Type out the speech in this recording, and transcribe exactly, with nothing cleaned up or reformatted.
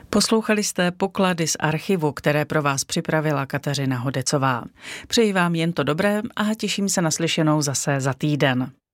Poslouchali jste poklady z archivu, které pro vás připravila Kateřina Hodecová. Přeji vám jen to dobré a těším se na slyšenou zase za týden.